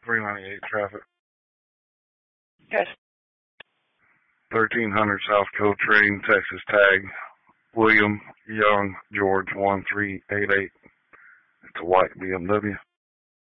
398 traffic. Yes. 1300 South Coltrane, Texas tag. William Young George 1388. It's a white BMW.